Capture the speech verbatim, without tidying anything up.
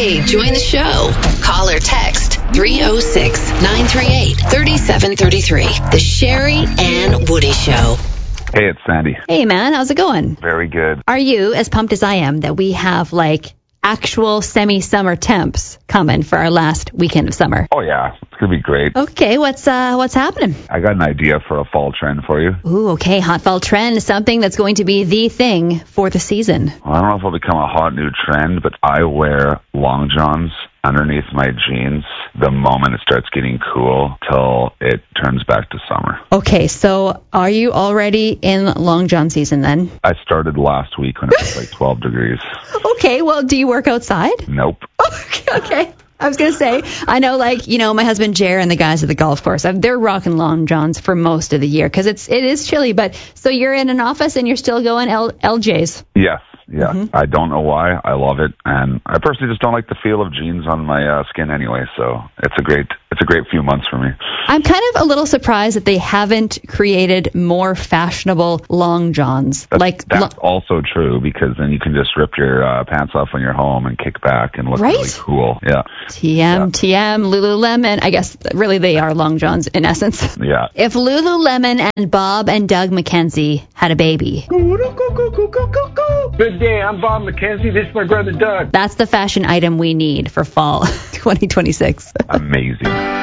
Hey, join the show. Call or text three oh six, nine three eight, three seven three three. The Sherry and Woody Show. Hey, it's Sandy. Hey, man, how's it going? Very good. Are you as pumped as I am that we have, like, actual semi-summer temps coming for our last weekend of summer? Oh, yeah. It's going to be great. Okay, what's uh, what's happening? I got an idea for a fall trend for you. Ooh, okay, hot fall trend, something that's going to be the thing for the season. Well, I don't know if it'll become a hot new trend, but I wear long johns underneath my jeans the moment it starts getting cool till it turns back to summer. Okay, so are you already in long john season then? I started last week when it was like twelve degrees. Okay, well, do you work outside? Nope. Okay, okay. I was going to say, I know, like, you know, my husband Jer and the guys at the golf course, they're rocking long johns for most of the year because it's it is chilly. But so you're in an office and you're still going L- LJs? Yes. Yeah, Mm-hmm. I don't know why. I love it, and I personally just don't like the feel of jeans on my uh, skin anyway. So it's a great, it's a great few months for me. I'm kind of a little surprised that they haven't created more fashionable long johns. That's, like that's lo- also true because then you can just rip your uh, pants off when you're home and kick back and look Right? really cool. Yeah. T M, Yeah. T M, Lululemon. I guess really they are long johns in essence. Yeah. If Lululemon and Bob and Doug McKenzie had a baby, Good day, I'm Bob McKenzie. This is my brother Doug. that's the fashion item we need for fall twenty twenty-six. Amazing.